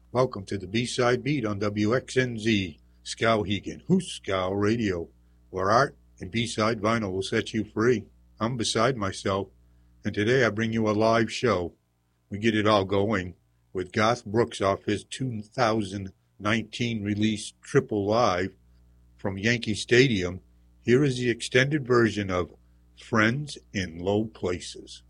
Welcome to the B-Side Beat on WXNZ, Skowhegan, Hooskow Radio, where art and B-Side vinyl will set you free. I'm beside myself, and today I bring you a live show. We get it all going with Garth Brooks off his 2019 release Triple Live from Yankee Stadium. Here is the extended version of Friends in Low Places.